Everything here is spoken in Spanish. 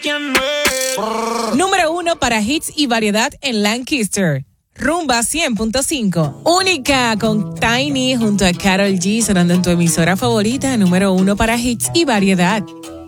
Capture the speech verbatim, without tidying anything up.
quién es. Número uno para hits y variedad en Lancaster. Rumba cien punto cinco. Única con Tiny junto a Karol G sonando en tu emisora favorita. Número uno para hits y variedad.